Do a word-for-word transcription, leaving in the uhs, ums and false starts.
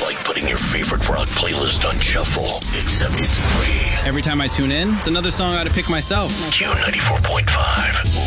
like putting your favorite rock playlist on shuffle, except it's free. Every time I tune in, it's another song I gotta pick myself. Q ninety-four point five.